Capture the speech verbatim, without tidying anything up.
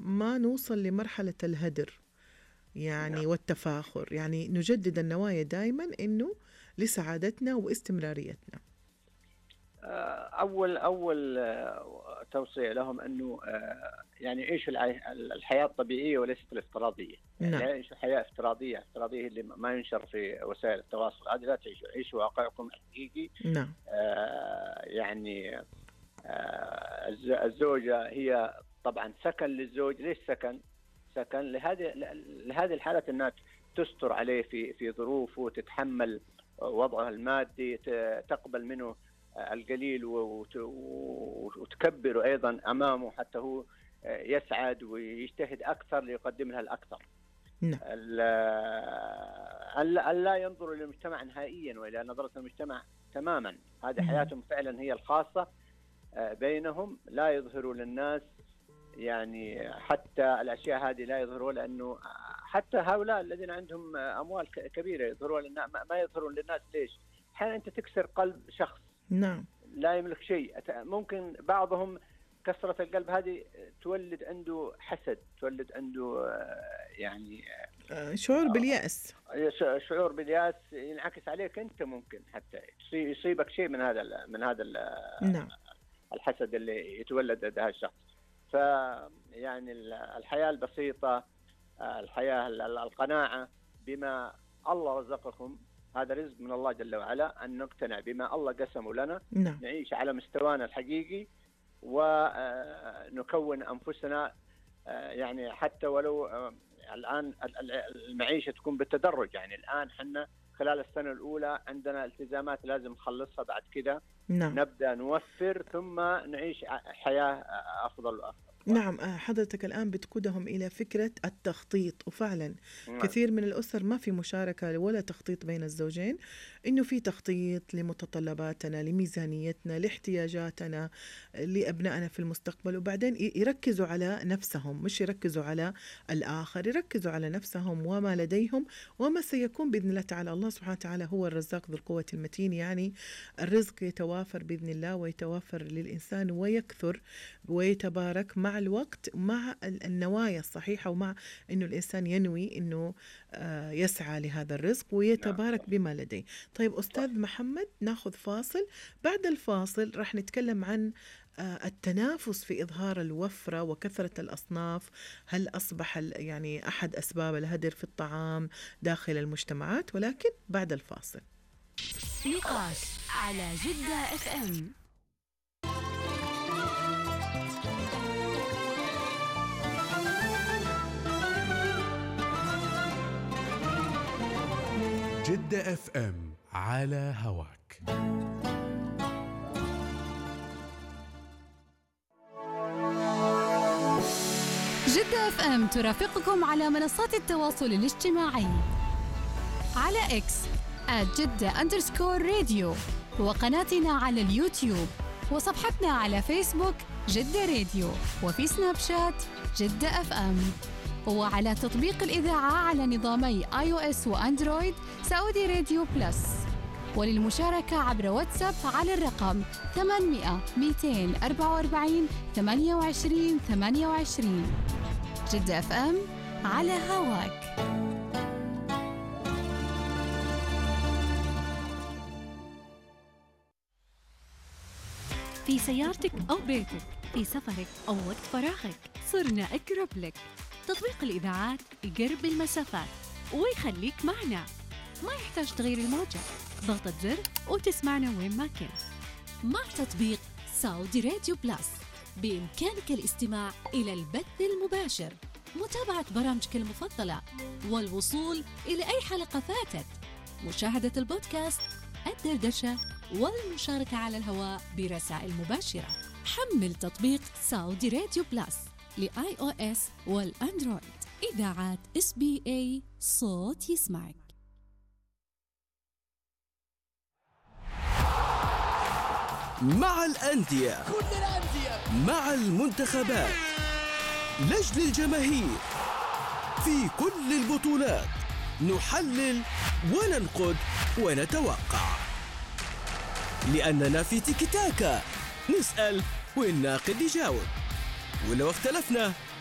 ما نوصل لمرحلة الهدر يعني نعم. والتفاخر، يعني نجدد النوايا دائما إنه لسعادتنا واستمراريتنا. أول أول توصية لهم أنه يعني يعيشوا الحياة الطبيعية وليست الافتراضية. نعم. يعني يعيشوا حياة افتراضية افتراضية اللي ما ينشر في وسائل التواصل، هذه لا تعيشوا، عيشوا واقعكم الحقيقي. نعم. آه يعني آه الزوجة هي طبعا سكن للزوج. ليش سكن؟ سكن لهذه لهذه الحالة أنها تستر عليه في في ظروفه، تتحمل وضعه المادي، تقبل منه القليل وتكبره أيضا أمامه حتى هو يسعد ويجتهد أكثر ليقدم لها الأكثر. نعم. ألا ينظروا للمجتمع نهائيا وإلى نظرة المجتمع تماما. هذه حياتهم فعلا هي الخاصة بينهم، لا يظهروا للناس يعني حتى الأشياء هذه لا يظهروا، لأنه حتى هؤلاء الذين عندهم أموال كبيرة يظهروا للناس، ما يظهرون للناس. ليش؟ أحيانا أنت تكسر قلب شخص نعم لا يملك شيء. ممكن بعضهم كسرة القلب هذه تولد عنده حسد، تولد عنده يعني شعور باليأس. شعور باليأس ينعكس عليك أنت، ممكن حتى يصيبك شيء من هذا من هذا نعم. الحسد اللي يتولد لدى هذا الشخص. فيعني الحياة البسيطة، الحياة القناعة بما الله رزقكم، هذا رزق من الله جل وعلا، أن نقتنع بما الله قسمه لنا. نعم. نعيش على مستوانا الحقيقي ونكون أنفسنا، يعني حتى ولو الآن المعيشة تكون بالتدرج. يعني الآن حنا خلال السنة الأولى عندنا التزامات لازم نخلصها، بعد كده نعم. نبدأ نوفر ثم نعيش حياة أفضل وأفضل. نعم. حضرتك الآن بتقودهم إلى فكرة التخطيط، وفعلا نعم. كثير من الأسر ما في مشاركة ولا تخطيط بين الزوجين، إنه في تخطيط لمتطلباتنا، لميزانيتنا، لاحتياجاتنا، لأبنائنا في المستقبل، وبعدين يركزوا على نفسهم، مش يركزوا على الآخر، يركزوا على نفسهم وما لديهم وما سيكون بإذن الله تعالى. الله سبحانه وتعالى هو الرزاق ذو القوة المتين، يعني الرزق يتوافر بإذن الله ويتوافر للإنسان ويكثر ويتبارك مع الوقت، مع النوايا الصحيحة، ومع أنه الإنسان ينوي أنه يسعى لهذا الرزق ويتبارك بما لديه. طيب أستاذ محمد، ناخذ فاصل، بعد الفاصل رح نتكلم عن التنافس في إظهار الوفرة وكثرة الأصناف. هل أصبح يعني أحد أسباب الهدر في الطعام داخل المجتمعات؟ ولكن بعد الفاصل. نقاش على جدة اف ام. جدة اف ام على هواك. جدة اف ام ترافقكم على منصات التواصل الاجتماعي، على اكس آت جدة أندرسكور راديو، وقناتنا على اليوتيوب، وصفحتنا على فيسبوك جدة راديو، وفي سناب شات جدة اف ام، وعلى تطبيق الإذاعة على نظامي آي أو إس وأندرويد سعودي راديو بلس. وللمشاركة عبر واتساب على الرقم ثمانمئة مئتين وأربعة وأربعين ثمانية وعشرين ثمانية وعشرين. جدة اف ام على هواك. في سيارتك أو بيتك، في سفرك أو وقت فراغك، صرنا أقرب لك. تطبيق الإذاعات يقرب المسافات ويخليك معنا، ما يحتاج تغير الموجة، ضغطة زر وتسمعنا وين ما كنت. مع تطبيق سعودي راديو بلس بإمكانك الاستماع إلى البث المباشر، متابعة برامجك المفضلة، والوصول إلى أي حلقة فاتت، مشاهدة البودكاست، الدردشة، والمشاركة على الهواء برسائل مباشرة. حمل تطبيق سعودي راديو بلس لآي أو إس والأندرويد. إذاعات إس بي إيه، صوت يسمعك. مع الأندية، كل الأندية، مع المنتخبات، لجل الجماهير، في كل البطولات نحلل وننقد ونتوقع، لأننا في تيكي تاكا، نسأل والناقد يجاوب، ولو اختلفنا